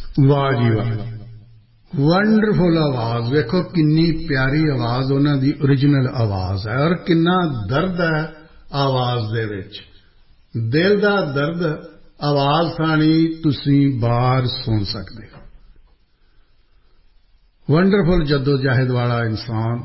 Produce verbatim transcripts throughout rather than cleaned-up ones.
ਵਾਹ ਜੀ ਵਾਹ, ਵੰਡਰਫੁਲ ਆਵਾਜ਼। ਵੇਖੋ ਕਿੰਨੀ ਪਿਆਰੀ ਆਵਾਜ਼ ਉਹਨਾਂ ਦੀ ਓਰੀਜਨਲ ਆਵਾਜ਼ ਹੈ, ਔਰ ਕਿੰਨਾ ਦਰਦ ਹੈ ਆਵਾਜ਼ ਦੇ ਵਿੱਚ, ਦਿਲ ਦਾ ਦਰਦ ਆਵਾਜ਼ ਥਾਣੀ ਤੁਸੀਂ ਬਾਹਰ ਸੁਣ ਸਕਦੇ ਹੋ। ਵੰਡਰਫੁਲ ਜੱਦੋ-ਜਹਿਦ ਵਾਲਾ ਇਨਸਾਨ।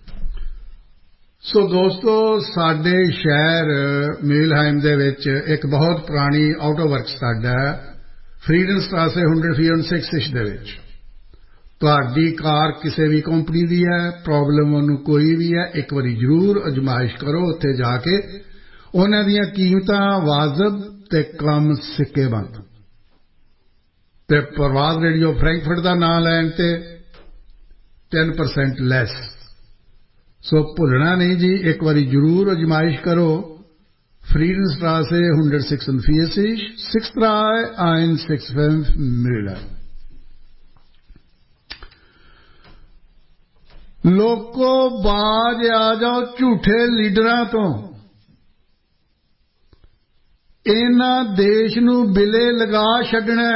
ਸੋ ਦੋਸਤੋ, ਸਾਡੇ ਸ਼ਹਿਰ ਮੇਲਹਾਈਮ ਦੇ ਵਿੱਚ ਇੱਕ ਬਹੁਤ ਪੁਰਾਣੀ ਆਟੋ ਵਰਕ ਸਾਡਾ ਹੈ, ਫਰੀਡਨ ਸਟ੍ਰਾਸੇ ਇੱਕ ਸੌ ਛਿਆਨਵੇਂ ਦੇ ਵਿੱਚ। ਤੁਹਾਡੀ ਕਾਰ ਕਿਸੇ ਵੀ ਕੰਪਨੀ ਦੀ ਹੈ, ਪ੍ਰੋਬਲਮ ਉਹਨੂੰ ਕੋਈ ਵੀ ਹੈ, ਇੱਕ ਵਾਰੀ ਜ਼ਰੂਰ ਅਜਮਾਇਸ਼ ਕਰੋ ਉੱਥੇ ਜਾ ਕੇ। ਉਹਨਾਂ ਦੀਆਂ ਕੀਮਤਾਂ ਵਾਜਬ ਤੇ ਕੰਮ ਸਿੱਕੇ ਬੰਦ। ਤੇ ਪ੍ਰਵਾਦ ਰੇਡੀਓ ਫਰੈਂਕਫਰਟ ਦਾ ਨਾਂ ਲੈਣ ਤੇ ਦਸ ਪਰਸੈਂਟ ਲੈਸ। ਸੋ ਭੁੱਲਣਾ ਨਹੀਂ ਜੀ, ਇੱਕ ਵਾਰੀ ਜ਼ਰੂਰ ਅਜਮਾਇਸ਼ ਕਰੋ। Friedenstraße ਇੱਕ ਸੌ ਛਿਆਨਵੇਂ, ਛੇ ਤਿੰਨ ਇੱਕ ਛੇ ਪੰਜ Müller। ਲੋਕੋ ਬਾਜ ਆ ਜਾਓ ਝੂਠੇ ਲੀਡਰਾਂ ਤੋਂ, ਇਹਨਾਂ ਦੇਸ਼ ਨੂੰ ਬਿਲੇ ਲਗਾ ਛੱਡਣਾ।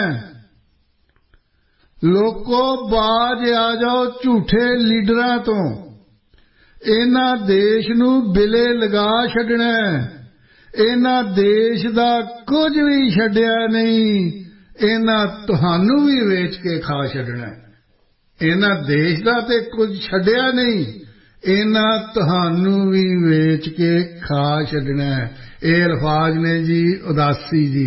ਲੋਕੋ ਬਾਜ ਆ ਜਾਓ ਝੂਠੇ ਲੀਡਰਾਂ ਤੋਂ, ਇਹਨਾਂ ਦੇਸ਼ ਨੂੰ ਬਿਲੇ ਲਗਾ ਛੱਡਣਾ। ਇਹਨਾਂ ਦੇਸ਼ ਦਾ ਕੁਝ ਵੀ ਛੱਡਿਆ ਨਹੀਂ, ਇਹਨਾਂ ਤੁਹਾਨੂੰ ਵੀ ਵੇਚ ਕੇ ਖਾ ਛੱਡਣਾ। ਇਹਨਾਂ ਦੇਸ਼ ਦਾ ਤੇ ਕੁਝ ਛੱਡਿਆ ਨਹੀਂ, ਇਹਨਾਂ ਤੁਹਾਨੂੰ ਵੀ ਵੇਚ ਕੇ ਖਾ ਛੱਡਣਾ। ਇਹ ਅਲਫਾਜ਼ ਨੇ ਜੀ ਉਦਾਸੀ ਜੀ